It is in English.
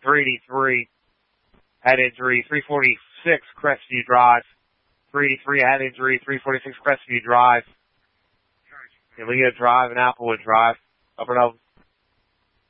383, had injury, 346 Crestview Drive. 383 had injury, 346 Crestview Drive. And Leah Drive and Applewood Drive. Upper Level